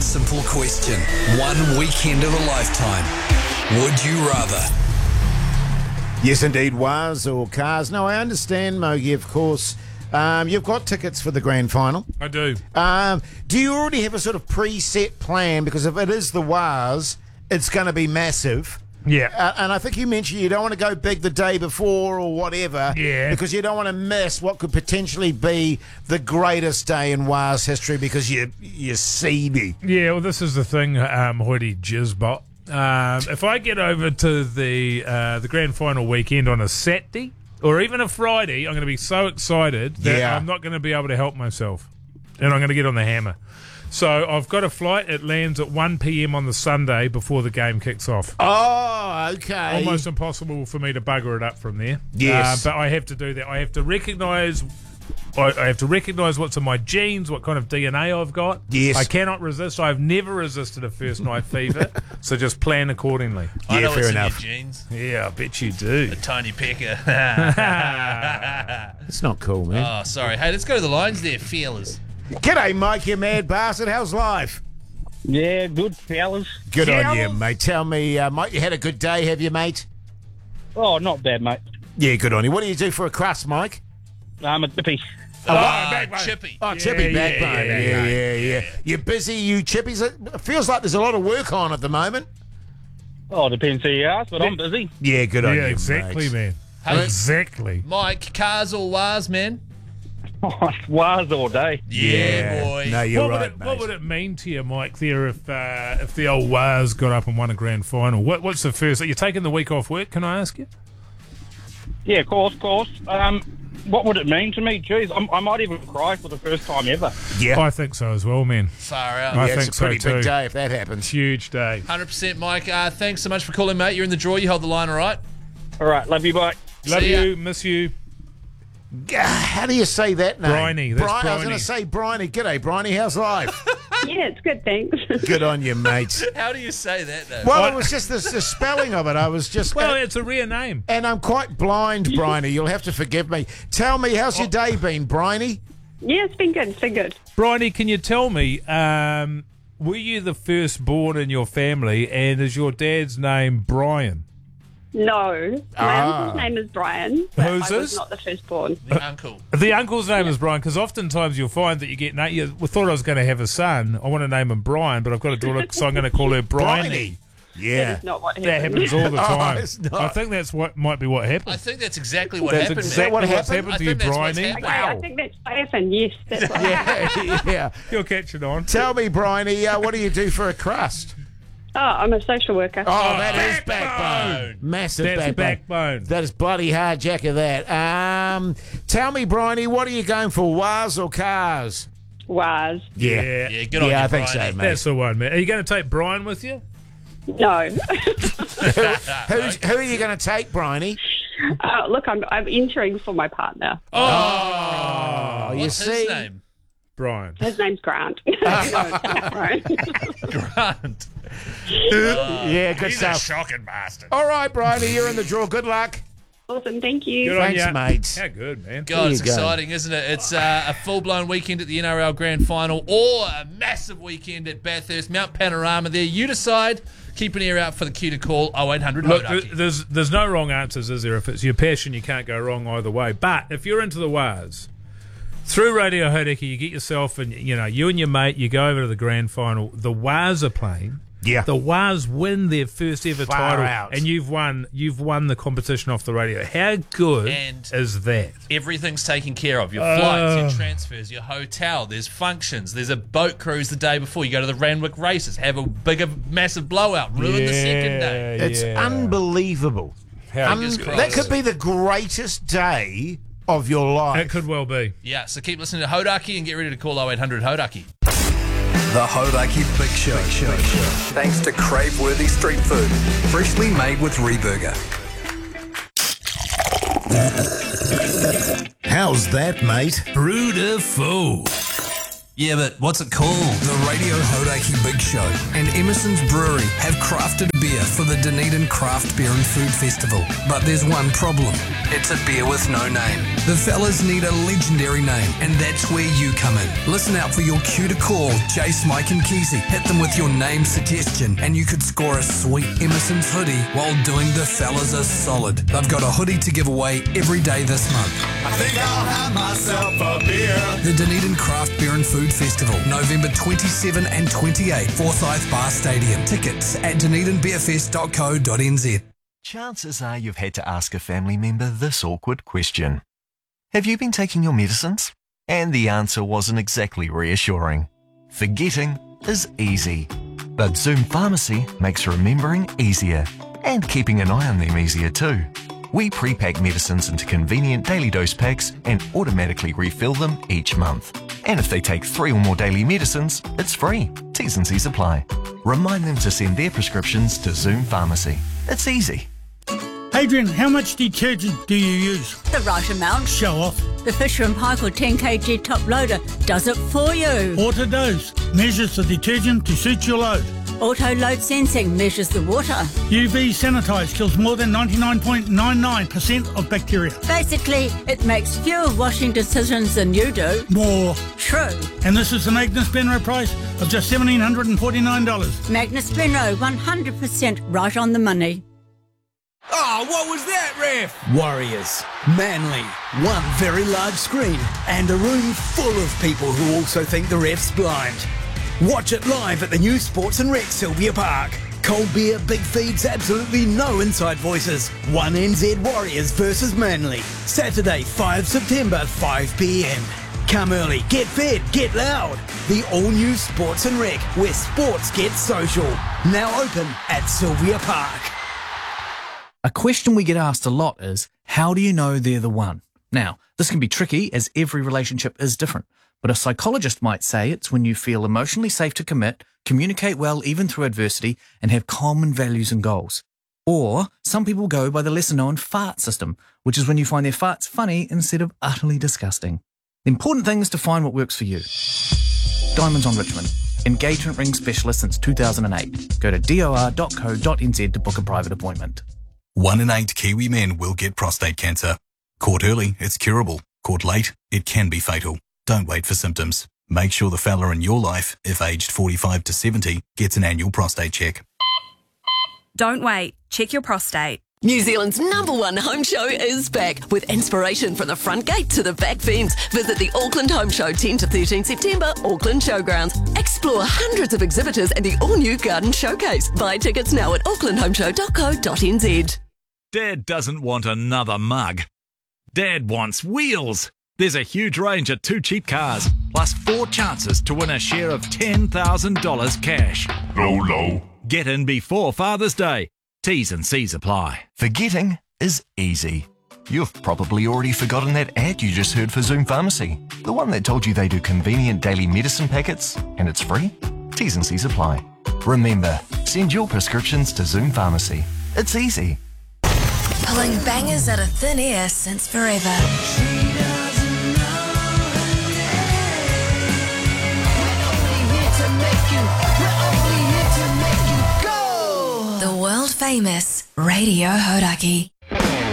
simple question. One weekend of a lifetime. Would you rather? Yes, indeed, was or cars. No, I understand, Mogi, of course. You've got tickets for the grand final. I do. Do you already have a sort of preset plan? Because if it is the WAS, it's going to be massive. Yeah. And I think you mentioned you don't want to go big the day before or whatever. Yeah. Because you don't want to miss what could potentially be the greatest day in WAS history because you're seedy. Yeah, well, this is the thing, Hoity Jizzbot. If I get over to the grand final weekend on a Saturday or even a Friday, I'm going to be so excited that I'm not going to be able to help myself. And I'm going to get on the hammer. So I've got a flight. It lands at 1 p.m. on the Sunday before the game kicks off. Oh, okay. Almost impossible for me to bugger it up from there. Yes. But I have to do that. I have to recognise what's in my genes, what kind of DNA I've got. Yes. I cannot resist. I've never resisted a first night fever, so just plan accordingly. I know fair what's enough. in your genes. Yeah, I bet you do. The Tony Pecker. It's not cool, man. Oh, sorry. Hey, let's go to the lines there, feelers. G'day, Mike, you mad bastard. How's life? Yeah, good, fellas. Good on you, mate. Tell me, Mike, you had a good day, have you, mate? Oh, not bad, mate. Yeah, good on you. What do you do for a crust, Mike? I'm a dippy. Chippy. Oh, Chippy backbone. Yeah. You're busy, you Chippies. It feels like there's a lot of work on at the moment. Oh, depends who you ask, but I'm busy. Yeah, good on you, Yeah, exactly, mate. man. Hey. Exactly. Mike, cars or WAS, man? Was all day. Yeah, boy. No, you're What right, mate. would it mean to you, Mike, there if the old Waz got up and won a grand final? What's the first? Are you taking the week off work, can I ask you? Yeah, of course. What would it mean to me? Jeez, I might even cry for the first time ever. Yeah, I think so as well, man. Far out. I yeah, think it's a pretty so big too. day if that happens. Huge day. 100%, Mike. Thanks so much for calling, mate. You're in the draw. You hold the line, all right? All right, love you, bye. Love See ya. you, miss you. How do you say that name? Bryony, that's I was Bryony. going to say Bryony. G'day, Bryony. How's life? Yeah, it's good, thanks. Good on you, mate. How do you say that, though? Well, it was just the spelling of it. I was just... Well, it's a rare name. and I'm quite blind, Bryony. You'll have to forgive me. Tell me, how's your day been, Bryony? Yeah, it's been good. It's been good. Bryony, can you tell me, were you the firstborn in your family, and is your dad's name Brian? No, my uncle's name is Brian. But Who's I was this? not the firstborn. The uncle. The uncle's name is Brian, because oftentimes you'll find that you get... we thought I was going to have a son. I want to name him Brian, but I've got a daughter, so I'm going to call her Bryony. Yeah. That's not what That happened. happens all the time. it's not. I think that's what might be what happened. I think that's exactly what That's happened, exactly what what's happened? happened I to you, think that's what's Bryony. happened. I think that's what happened. Yes, that's what happened. Yeah. You'll catch it on. Tell me, Bryony, what do you do for a crust? Oh, I'm a social worker. Oh, that is backbone. Massive That's backbone. backbone. That is bloody hard jack of that. Tell me, Bryony, what are you going for, WAS or cars? Was. Yeah. Yeah, good on you, I think Bryony. so, mate. That's the one, man. Are you going to take Brian with you? No. Who are you going to take, Bryony? Look, I'm entering for my partner. Oh, you What's see? his name? Brian. His name's Grant. No, it's not Grant. Grant. Yeah, good He's a stuff. shocking bastard. All right, Bryony, you're in the draw. Good luck. Awesome, thank you. Good on Thanks, ya. mate. How good, man. God, it's you go. exciting, isn't it? It's a full-blown weekend at the NRL Grand Final or a massive weekend at Bathurst, Mount Panorama there. You decide. Keep an ear out for the cue to call 0800 Look, Hodaki. there's no wrong answers, is there? If it's your passion, you can't go wrong either way. But if you're into the WAS, through Radio Hodaki, you get yourself and you and your mate, you go over to the grand final. The WAS are playing. Yeah. The WAS win their first ever Far title, out. and you've won the competition off the radio. How good And- is that? Everything's taken care of. Your flights, your transfers, your hotel. There's functions. There's a boat cruise the day before. You go to the Randwick races. Have a bigger, massive blowout. Ruin the second day. It's unbelievable. Fingers crossed. That could be the greatest day of your life. It could well be. Yeah, so keep listening to Hodaki and get ready to call 0800 Hodaki. The Hodaki Big Show. Thanks to crave-worthy street food, freshly made with Reburger. How's that, mate? Beautiful. Yeah, but what's it called? The Radio Hodaki Big Show and Emerson's Brewery have crafted a beer for the Dunedin Craft Beer and Food Festival. But there's one problem. It's a beer with no name. The fellas need a legendary name, and that's where you come in. Listen out for your cue to call, Jace, Mike and Kesey. Hit them with your name suggestion, and you could score a sweet Emerson's hoodie while doing the fellas a solid. They've got a hoodie to give away every day this month. I think I'll have myself a beer. The Dunedin Craft Beer and Food Festival, November 27 and 28, Forsyth Bar Stadium. Tickets at dunedinbeerfest.co.nz. Chances are you've had to ask a family member this awkward question. Have you been taking your medicines? And the answer wasn't exactly reassuring. Forgetting is easy. But Zoom Pharmacy makes remembering easier and keeping an eye on them easier too. We pre-pack medicines into convenient daily dose packs and automatically refill them each month. And if they take 3 or more daily medicines, it's free. T's and C's apply. Remind them to send their prescriptions to Zoom Pharmacy. It's easy. Adrian, how much detergent do you use? The right amount. Show off. The Fisher & Paykel 10 kg top loader does it for you. Autodose measures the detergent to suit your load. Auto load sensing measures the water. UV Sanitize kills more than 99.99% of bacteria. Basically, it makes fewer washing decisions than you do. More. True. And this is the Magnus Benro price of just $1,749. Magnus Benro, 100% right on the money. Oh, what was that, ref? Warriors, Manly, one very large screen and a room full of people who also think the ref's blind. Watch it live at the new Sports and Rec Sylvia Park. Cold beer, big feeds, absolutely no inside voices. 1NZ Warriors versus Manly. Saturday, 5 September, 5 p.m. Come early, get fed, get loud. The all-new Sports and Rec, where sports gets social. Now open at Sylvia Park. A question we get asked a lot is, how do you know they're the one? Now, this can be tricky as every relationship is different, but a psychologist might say it's when you feel emotionally safe to commit, communicate well even through adversity, and have common values and goals. Or some people go by the lesser-known FART system, which is when you find their farts funny instead of utterly disgusting. The important thing is to find what works for you. Diamonds on Richmond. Engagement ring specialist since 2008. Go to dor.co.nz to book a private appointment. 1 in 8 Kiwi men will get prostate cancer. Caught early, it's curable. Caught late, it can be fatal. Don't wait for symptoms. Make sure the fella in your life, if aged 45 to 70, gets an annual prostate check. Don't wait. Check your prostate. New Zealand's #1 home show is back with inspiration from the front gate to the back fence. Visit the Auckland Home Show 10 to 13 September, Auckland Showgrounds. Explore hundreds of exhibitors and the all-new garden showcase. Buy tickets now at aucklandhomeshow.co.nz. Dad doesn't want another mug. Dad wants wheels. There's a huge range of 2 cheap cars, plus 4 chances to win a share of $10,000 cash. Low. Get in before Father's Day. T's and C's apply. Forgetting is easy. You've probably already forgotten that ad you just heard for Zoom Pharmacy. The one that told you they do convenient daily medicine packets and it's free? T's and C's apply. Remember, send your prescriptions to Zoom Pharmacy. It's easy. Pulling bangers out of thin air since forever. The world famous Radio Hodaki.